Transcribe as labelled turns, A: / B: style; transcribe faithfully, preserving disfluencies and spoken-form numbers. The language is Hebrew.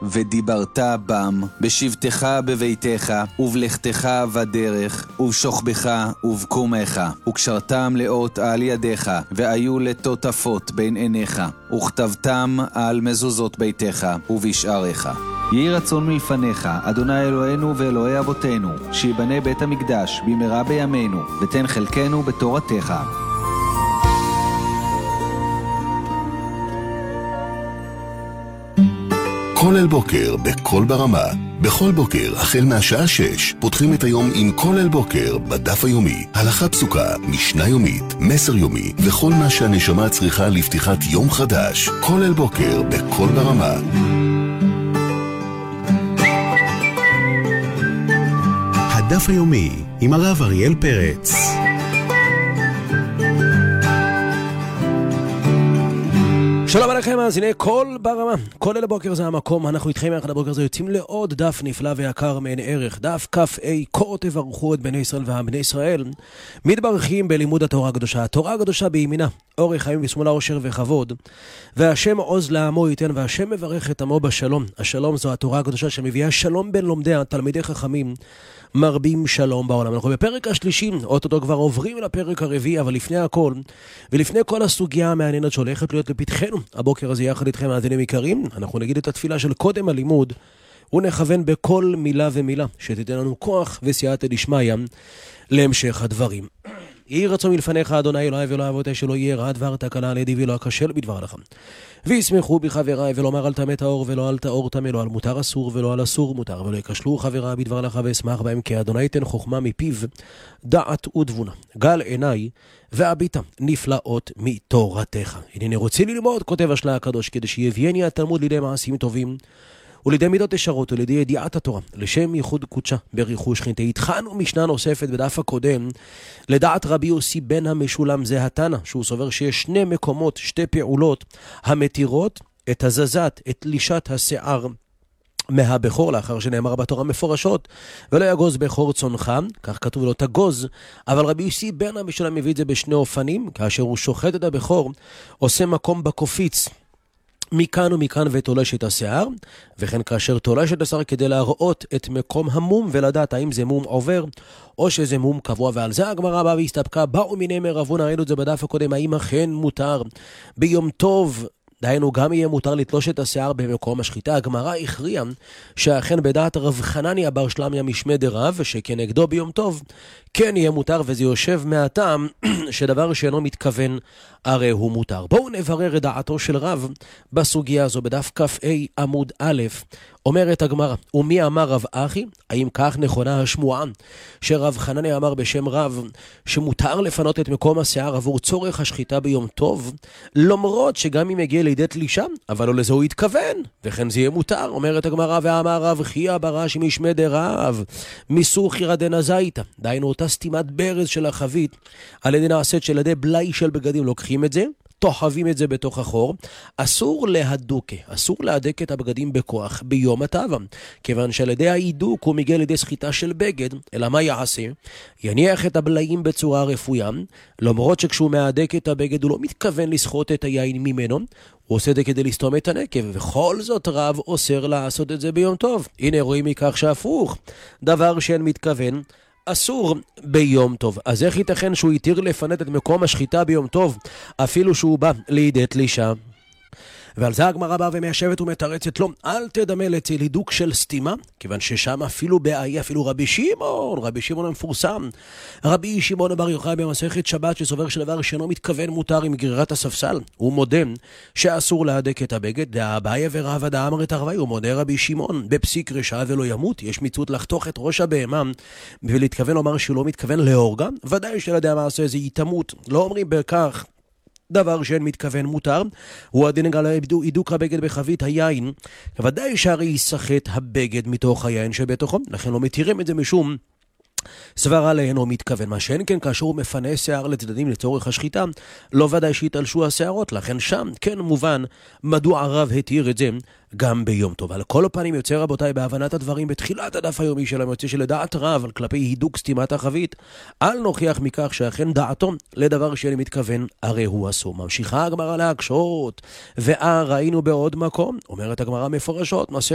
A: ודיברת בם, בשבתך בביתך, ובלכתך בדרך, ובשוכבך ובקומך, וקשרתם לאות על ידיך, והיו לטוטפות בין עיניך, וכתבתם על מזוזות ביתך ובשעריך. יהי רצון מלפניך, אדוני אלוהינו ואלוהי אבותינו, שיבנה בית המקדש במהרה בימינו, ותן חלקנו בתורתך.
B: כל אל בוקר בכל ברמה. בכל בוקר, החל מהשעה שש, פותחים את היום עם כל אל בוקר בדף היומי. הלכה פסוקה, משנה יומית, מסר יומי, וכל מה שהנשמה צריכה לפתיחת יום חדש. כל אל בוקר בכל ברמה. הדף היומי עם הרב אריאל פרץ.
C: שלום עליכם, מאזיני כל ברמה. כל אל הבוקר זה המקום, אנחנו איתכם יחד הבוקר זה יוצאים לעוד דף נפלא ויקר מעין ערך, דף כף אי, כה תברכו את בני ישראל והבני ישראל מתברכים בלימוד התורה הקדושה. התורה הקדושה בימינה, אורך חיים ושמאלה אושר וכבוד, והשם עוז לעמו ייתן, והשם מברך את עמו בשלום. השלום זו התורה הקדושה שמביאה שלום בין לומדיה, תלמידי חכמים מרבים שלום בעולם. אנחנו בפרק השלישי, אותו כבר עוברים לפרק הרביעי, אבל לפני הכל, ולפני כל הסוגיה המעניינת שהולכת להיות לפתחנו, הבוקר הזה יחד איתכם מאזינים יקרים, אנחנו נגיד את התפילה של קודם הלימוד, ונכוון בכל מילה ומילה, שתיתן לנו כוח וסייעתא דשמיא להמשך הדברים. יהי רצון מלפניך, אדוני אלוהי ואלוהי אבותיי, שלא יהיה רע דבר תקלה על ידי ולא אכשל בדבר לך. וישמחו בחבריי, ולומר על טמא טהור ולא על טהור טמא, לא על מותר אסור ולא על אסור מותר, ולא יכשלו חבריי בדבר לך, ואשמח בהם, כי אדוני ייתן חוכמה מפיו, דעת ותבונה. גל עיניי והביטה נפלאות מתורתך. הנני רוצה ללמוד, כותב השלה הקדוש, כדי שיביאני התלמוד לידי מעשים טובים, ולידי מידות ישרות, ולידי ידיעת התורה, לשם ייחוד קודשה בריחוש שכינתי. התחלנו משנה נוספת בדף הקודם, לדעת רבי יוסי בן המשולם זה התנא, שהוא סובר שיש שני מקומות, שתי פעולות, המתירות את הזזת, את לישת השיער מהבכור, לאחר שנאמר בתורה מפורשות, ולא יגוז בכור צונך, כך כתוב לו תגוז, אבל רבי יוסי בן המשולם מביא את זה בשני אופנים, כאשר הוא שוחט את הבכור, עושה מקום בקופיץ, מכאן ומכאן ותולש את השיער, וכן כאשר תולש את השיער כדי להראות את מקום המום ולדעת האם זה מום עובר או שזה מום קבוע, ועל זה הגמרא באה והסתפקה. באו מיני מרבונה, ראינו את זה בדף הקודם, האם אכן מותר ביום טוב, דהיינו גם יהיה מותר לתלוש את השיער במקום השחיטה. הגמרא הכריעה שאכן בדעת רב חנניה בר שלמיה משמי דרב, שכנגדו ביום טוב כן יהיה מותר, וזה יושב מהטעם שדבר שאינו מתכוון הרי הוא מותר. בואו נברר את דעתו של רב בסוגיה הזו בדף כף אי עמוד א'. אומרת הגמרא, ומי אמר רב אחי? האם כך נכונה השמועה שרב חנניה אמר בשם רב שמותר לפנות את מקום השיער עבור צורך השחיטה ביום טוב, למרות שגם אם יגיע לידי תלישה, אבל לא לזה הוא התכוון, וכן זה יהיה מותר. אומרת הגמרא, ואמר רב חייא ברש"י משמי דרב מסוכרא דנזייתא, דהיינו אותה סתימת ברז של החבית על ידי נעשית של ידי בלאי של בגדים, לוקחים את זה, תוחבים את זה בתוך החור, אסור להדוקה, אסור להדק את הבגדים בכוח ביום הטבע, כיוון שעל ידי ההידוק הוא מגיע לידי סחיטה של בגד, אלא מה יעשה? יניח את הבלעים בצורה רפויה, למרות שכשהוא מהדק את הבגד הוא לא מתכוון לסחוט את היין ממנו, הוא עושה את זה כדי לסתום את הנקב, וכל זאת רב אוסר לעשות את זה ביום טוב. הנה רואים מכך שהפוך, דבר שאין מתכוון, אסור ביום טוב. אז איך ייתכן שהוא יתיר לפנות את מקום השחיטה ביום טוב, אפילו שהוא בא לידי תלישה? ועל זה הגמרא באה ומיישבת ומתרצת לו, אל תדמה לצל הידוק של סתימה, כיוון ששם אפילו בעיה, אפילו רבי שמעון, רבי שמעון המפורסם, רבי שמעון בר יוחאי במסכת שבת, שסובר שדבר שאינו מתכוון מותר עם גרירת הספסל, הוא מודה שאסור להדק את הבגד, דאביי ורבא דאמר את הרבי, הוא מודה רבי שמעון, בפסיק רשע ולא ימות, יש מצוות לחתוך את ראש הבהמה, ולהתכוון לומר שהוא לא מתכוון להורגה, ודאי שלדי המעשה זה יתמות, לא אומרים בכך דבר שאין מתכוון מותר, הוא הדין על הידוק הבגד בחבית היין, ודאי שהרי יסחט הבגד מתוך היין שבתוכו, לכן לא מתירים את זה משום סברה לאינו מתכוון. מה שאין כן כאשר הוא מפנה שיער לצדדים לצורך השחיטה, לא ודאי שיתלשו השערות, לכן שם כן מובן מדוע הרב התיר את זה גם ביום טוב. על כל הפנים יוצא רבותיי בהבנת הדברים בתחילת הדף היומי שלהם, יוצא שלדעת רב על כלפי הידוק סתימת החבית, אל נוכיח מכך שאכן דעתו לדבר שאין מתכוון הרי הוא אסור. ממשיכה הגמרא להקשות, ואה ראינו בעוד מקום, אומרת הגמרא מפורשות,